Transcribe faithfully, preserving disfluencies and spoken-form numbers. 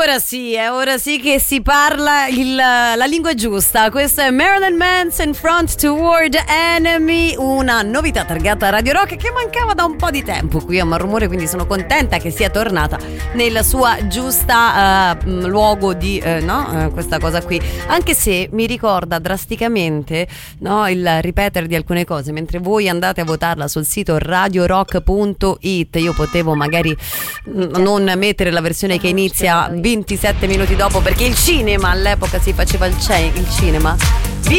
ora sì, è ora sì che si parla il, la lingua giusta. Questo è Marilyn Manson, Front Toward Enemy, una novità targata a Radio Rock che mancava da un po' di tempo qui a Malrumore, quindi sono contenta che sia tornata nella sua giusta uh, luogo di uh, no uh, questa cosa qui, anche se mi ricorda drasticamente, no, il ripetere di alcune cose mentre voi andate a votarla sul sito radio rock punto it. Io potevo magari non mettere la versione che inizia ventisette minuti dopo, perché il cinema all'epoca si faceva il, ce- il cinema